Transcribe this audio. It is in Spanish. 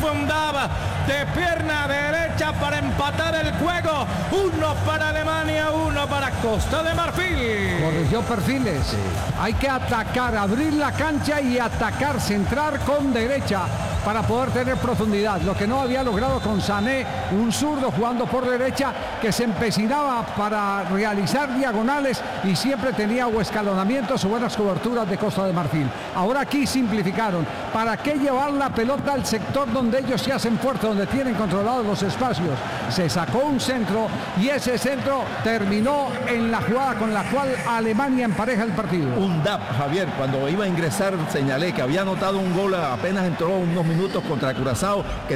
fue un dab de pierna derecha para empatar el juego. 1 para Alemania, 1 para Costa de Marfil. Corrigió perfiles. Sí. Hay que atacar, abrir la cancha y atacar, centrar con derecha para poder tener profundidad. Lo que no había logrado con Sané, un zurdo jugando por derecha que se empecinaba para realizar diagonales y siempre tenía o escalonamientos o buenas coberturas de Costa de Marfil. Ahora aquí simplificaron. ¿Para qué llevar la pelota al sector donde ellos se hacen fuerte, donde tienen controlados los espacios? Se sacó un centro y ese centro terminó en la jugada con la cual Alemania empareja el partido. Un DAP, Javier, cuando iba a ingresar señalé que había anotado un gol apenas entró unos minutos contra Curazao, que